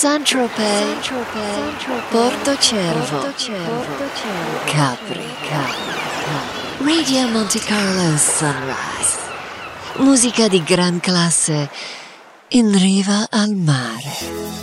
Saint-Tropez, Porto Cervo, Capri, Radio Monte Carlo Sunrise. Musica di gran classe in riva al mare.